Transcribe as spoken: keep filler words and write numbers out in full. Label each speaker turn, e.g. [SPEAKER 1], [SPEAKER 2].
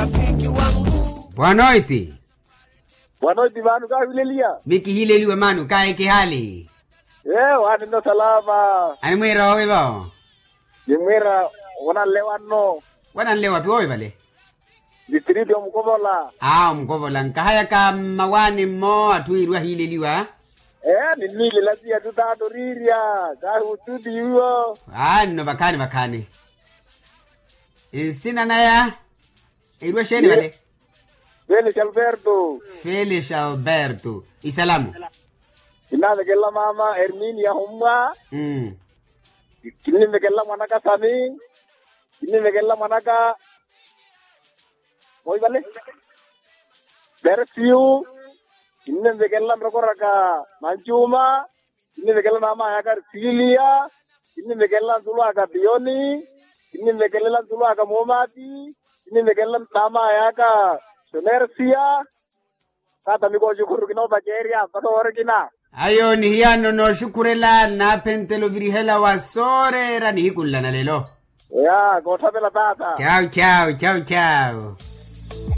[SPEAKER 1] rafiki wangu.
[SPEAKER 2] Bwanoiti.
[SPEAKER 3] Bwanoiti manu ka hilelia.
[SPEAKER 2] Miki hileliwe manu kae kihali.
[SPEAKER 3] Eh, wani no salama.
[SPEAKER 2] Ani mwira howe bao.
[SPEAKER 3] Ni mwira wana lewano.
[SPEAKER 2] Wana lewa pi howe vale.
[SPEAKER 3] Distrito mkovola.
[SPEAKER 2] Ah, mkovola. Nkahaya ka mawani mo atuirua hileliwa.
[SPEAKER 3] Eh, ni nili lazia tutado riria. Kahi utudi yuo.
[SPEAKER 2] Ah, no bakani bakani. Sina naya. Irua sheni vale.
[SPEAKER 3] Felix Alberto.
[SPEAKER 2] Felix Alberto. Isalamu.
[SPEAKER 3] Iname kella mama Herminia Humma.
[SPEAKER 2] Mm.
[SPEAKER 3] Kinime kella manaka Sami. Kinime kella manaka Moi vale. Berfiu. Kinime kella mrokoraka Manchuma. Kinime kella mama yakar Silia. Kinime kella tulaka Bioni. Kinime kella tulaka Momati. Kinime kella mama yaka Sonercia. Kata miko shukuru kino bakeria pato origina.
[SPEAKER 2] Ayo ni hiano no shukurela na pentelo virihela wasore ra ni hikulla na lelo.
[SPEAKER 3] Ya, gota pela tata.
[SPEAKER 2] Ciao ciao ciao ciao.